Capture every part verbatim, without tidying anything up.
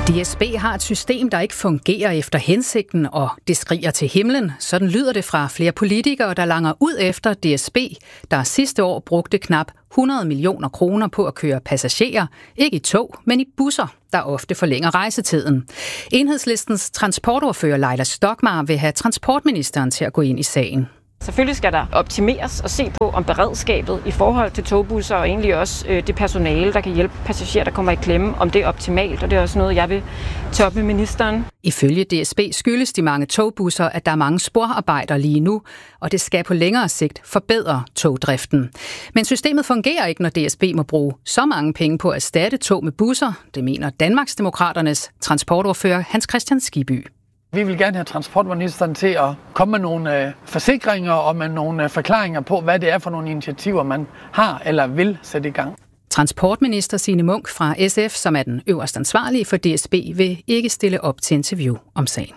D S B har et system, der ikke fungerer efter hensigten, og det skriger til himlen. Sådan lyder det fra flere politikere, der langer ud efter D S B, der sidste år brugte knap hundrede millioner kroner på at køre passagerer, ikke i tog, men i busser, der ofte forlænger rejsetiden. Enhedslistens transportordfører Leila Stockmarr vil have transportministeren til at gå ind i sagen. Selvfølgelig skal der optimeres og se på, om beredskabet i forhold til togbusser og egentlig også øh, det personale, der kan hjælpe passagerer, der kommer i klemme, om det er optimalt, og det er også noget, jeg vil tage op med ministeren. Ifølge D S B skyldes de mange togbusser, at der er mange sporarbejder lige nu, og det skal på længere sigt forbedre togdriften. Men systemet fungerer ikke, når D S B må bruge så mange penge på at erstatte tog med busser. Det mener Danmarksdemokraternes transportordfører Hans Kristian Skibby. Vi vil gerne have transportministeren til at komme med nogle øh, forsikringer og med nogle øh, forklaringer på, hvad det er for nogle initiativer, man har eller vil sætte i gang. Transportminister Signe Munk fra S F, som er den øverst ansvarlige for D S B, vil ikke stille op til interview om sagen.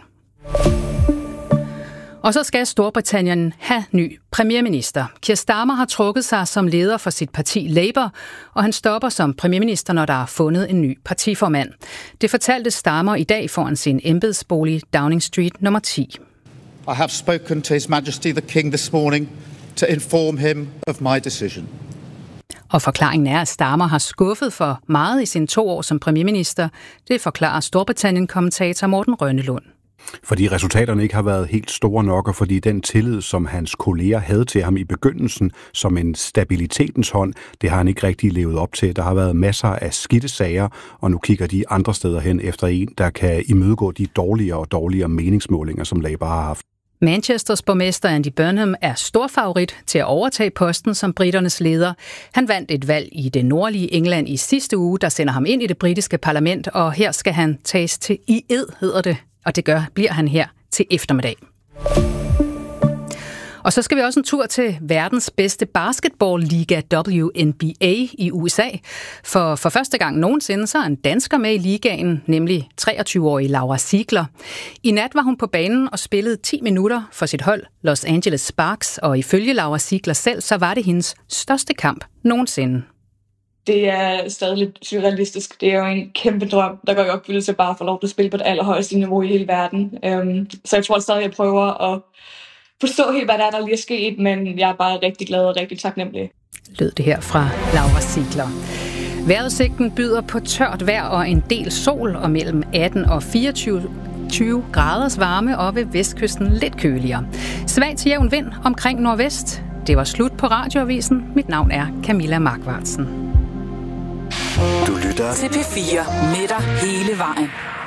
Og så skal Storbritannien have ny premierminister. Keir Starmer har trukket sig som leder for sit parti Labour, og han stopper som premierminister, når der er fundet en ny partiformand. Det fortalte Starmer i dag foran sin embedsbolig Downing Street nummer ti. I have spoken to His Majesty the King this morning to inform him of my decision. Og forklaringen er, at Starmer har skuffet for meget i sine to år som premierminister. Det forklarer Storbritannien-kommentator Morten Rønnelund. Fordi resultaterne ikke har været helt store nok, og fordi den tillid, som hans kolleger havde til ham i begyndelsen som en stabilitetens hånd, det har han ikke rigtig levet op til. Der har været masser af skidte sager, og nu kigger de andre steder hen efter en, der kan imødegå de dårligere og dårligere meningsmålinger, som Labour har haft. Manchesters borgmester Andy Burnham er stor favorit til at overtage posten som briternes leder. Han vandt et valg i det nordlige England i sidste uge, der sender ham ind i det britiske parlament, og her skal han tages til i ed, hedder det. Og det gør, bliver han her til eftermiddag. Og så skal vi også en tur til verdens bedste basketballliga W N B A i U S A. For for første gang nogensinde så er en dansker med i ligaen, nemlig treogtyve-årige Laura Ziegler. I nat var hun på banen og spillede ti minutter for sit hold Los Angeles Sparks, og ifølge Laura Ziegler selv, så var det hendes største kamp nogensinde. Det er stadig lidt surrealistisk. Det er jo en kæmpe drøm, der går i opfyldelse bare for lov til at spille på det allerhøjeste niveau i hele verden. Um, så jeg tror stadig, jeg prøver at forstå helt, hvad der er, der lige er sket, men jeg er bare rigtig glad og rigtig taknemmelig. Lød det her fra Laura Ziegler. Vejrudsigten byder på tørt vejr og en del sol, og mellem atten og fireogtyve graders varme, og ved vestkysten lidt køligere. Svag til jævn vind omkring nordvest. Det var slut på Radioavisen. Mit navn er Camilla Markvartsen. Du lytter til P fire med dig hele vejen.